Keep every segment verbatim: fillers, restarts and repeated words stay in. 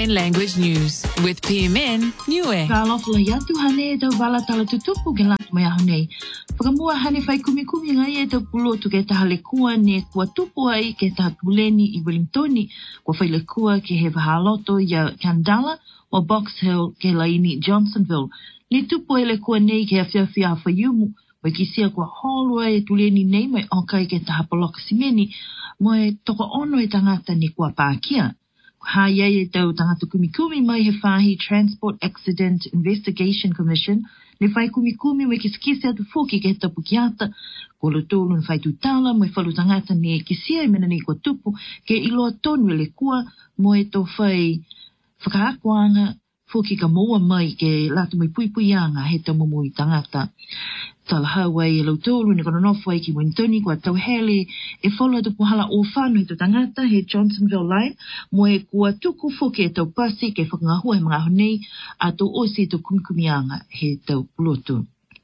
Sign Language News with P M N Niue. Ka lofla yatu hane tau wala tala tutupu ke latu mai ahonei. Whakamua hane whai kumi kumi ngai e tau pulotu ke taha lekua ne kua tupu ai ke taha tuleni I Wellingtoni. Kua whai lekua ke he wahaloto ia Kandala o Box Hill ke laini Johnsonville. Ni tupu e lekua nei ke a whiawhia hawhaiumu. Wai kisia kua holua e tuleni nei mai okai ke taha paloka simeni. Mo e toko ono e tangata ni kua pākia. Ha ia e tau tangata kumi kumi mai he whahi Transport Accident Investigation Commission. Ne whai kumi kumi mai kisikisi atu whoki ke he tapu ki ata. Ko lo tōlu na whai tūtala mai whalu tangata ni kisia e mena ni kua tupu ke iloa tonu e le kua mo e tō whai whakaakoanga whoki ka moa mai ke latu mai pui pui anga he tau momo I tangata. Tala hawai e lau tōlu ni kono nofu ai ki Wellingtoni kua tau hele e whala tu puhala o whanu he tau tangata he Johnsonville line mo e kua tuku whoki e tau pasi ke whakangahua he mga honei a tau osi e tau kumikumianga he tau pulotu.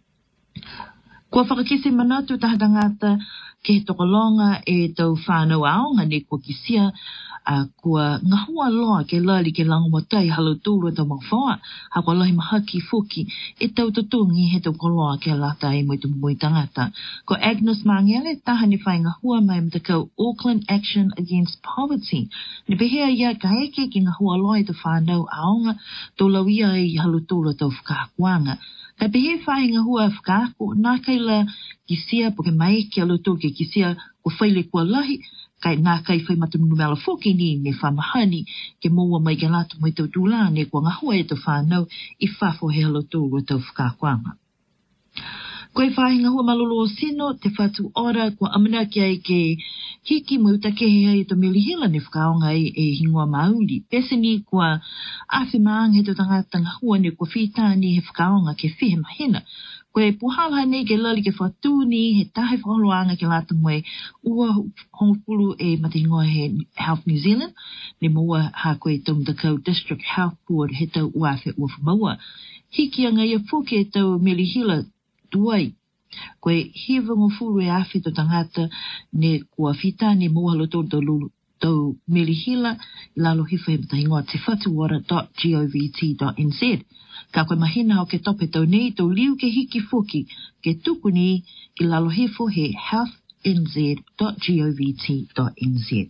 Kua whakakise manatu taha tangata ke he tokolonga e tau whanau aonga ne kua kisia a kua ngahua loa ke lali ke langomatai halo tūru tau mawhawa ha kua lahi mahaki whoki e tau tutungi he tau koloa ke lata e moi tu moi tangata. Ko Agnes Mangele taha ni whai ngahua mai mtakau Auckland Action Against Poverty. Ni behea ia ka eke ki ngahua loa e tau whanau aonga tō lauia I halo tūru tau whakakuanga. Ka behe whai ngahua whakaku nā kaila kisia po ke mai ki alo tō ke kisia ko whaile kua lahi kai nā kai whai matunu mela whoki ni ne whamahani ke moa mai ke latu mai tau tūlā ne kua ngahua e tau whanau I whafo he halo tūru tau whakakuanga. Koe whahi ngahua malolo o sino te whatu ora kua amana ki ai ke hiki mo utakehe ai to milihila ne whakaonga ai e hingoa mauli. Pesini kua awhi maang he tau tangata ngahua ne kua whitani he whakaonga ke whihe mahina. Koe puhala nei ke lali ke whatūni he tahe whaholoanga ke lata moe ua hongpulu e matingoa he Health New Zealand ne moa ha koe tau Mtakau District Health Board he tau uawhe ua whamaua. Hiki anga ia whuke e tau milihila tuai. Koe hivango furu e awhi to tangata ne kua whitani moa lo tau lulu tau milihila lalo hifa he matahingoa te whatuora dot govt dot n z. Ka koe mahina o ke tope tau nei tau liu ke hiki whoki ke tukuni I lalo hifo he health n z dot govt dot n z.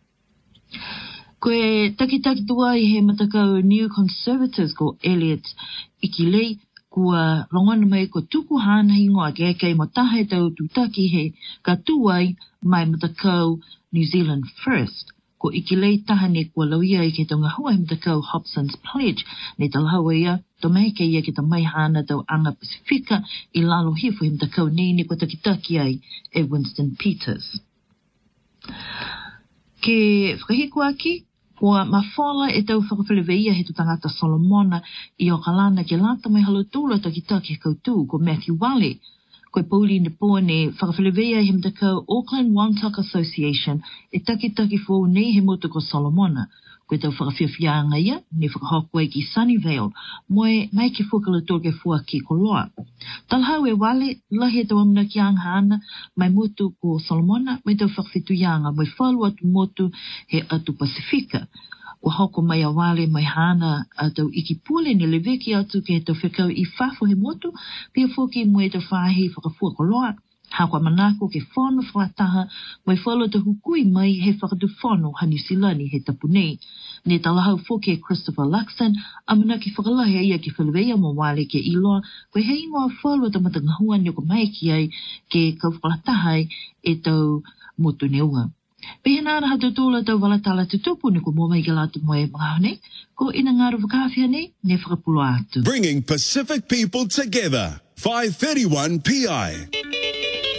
Koe takitaki tua I he matakau New Conservatives ko Elliot Ikilei kua rongana mai ko tuku hana hingoa ke kei mo tahe tau tutaki he ka tuai mai matakau New Zealand First. Ko Ikilei taha ne kua lauia I ke tau ngahua he matakau Hobson's Pledge ne talhaua ia to mai ke ia ke ta mai hana tau anga Pasifika I lalo hifo he matakau nei ne kua takitaki ai e Winston Peters. Ke whakahiku aki kua mawhala e tau whakawhileweia he tu tangata Solomona I o kalana ke lata mai halo tūla takitaki he kautū ko Matthew Wale. Koe Pauli ne poa ne whakawhileweia he mtakau Auckland Wantaka Association e takitaki fōu nei he motu ko Solomona. Koe tau whakawhiawhianga ia ne whakahokua ki Sunnyvale moe mai ke whakalator ke fua ki koloa. Talhau e Wale lahi e tau amna ki anghana mai motu ko Solomona mai tau whakawhituianga mai whalu atu motu he atu Pasifika. Kua hoko mai a Wale mai hana a tau iki pule ne leveki atu ke he tau whekau I whafo he motu pia whoki mo e tau whahi whakafua koloa. Ha kua manako ke whono whakataha mai whalo te hukui mai he whakatu whono hani silani he tapu nei. Ne talahau whoki e Christopher Luxon amana ki whakalahi ia ki whaleweia mo Wale ke iloa koe hei ngoa whalo ta matangahua ni o mai ki ai ke kau whakalataha e tau motu neua. Pehena raha tūtula tau walatala tutupu ni ko mua mai ke latu moe mga hone, ko ina ngaru whakawhia nei, ne whakapulo atu. Bringing Pacific people together. five thirty-one P I.